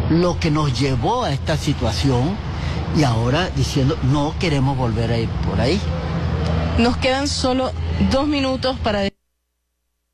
lo que nos llevó a esta situación y ahora diciendo no queremos volver a ir por ahí. Nos quedan solo 2 minutos para